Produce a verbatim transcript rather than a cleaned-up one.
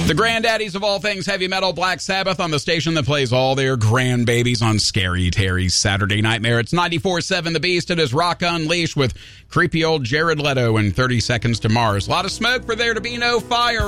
The granddaddies of all things heavy metal, Black Sabbath, on the station that plays all their grandbabies on Scary Terry's Saturday Nightmare. It's ninety-four point seven The Beast. It is Rock Unleashed with creepy old Jared Leto and thirty Seconds to Mars. A lot of smoke for there to be no fire.